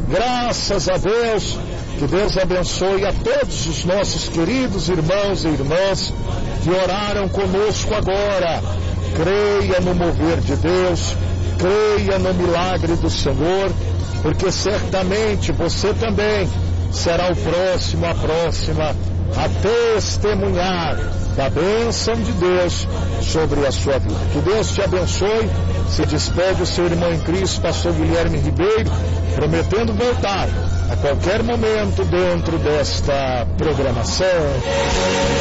Graças a Deus. Que Deus abençoe a todos os nossos queridos irmãos e irmãs que oraram conosco agora. Creia no mover de Deus, creia no milagre do Senhor, porque certamente você também será o próximo, a próxima a testemunhar da bênção de Deus sobre a sua vida. Que Deus te abençoe. Se despede o seu irmão em Cristo, pastor Guilherme Ribeiro, prometendo voltar a qualquer momento dentro desta programação.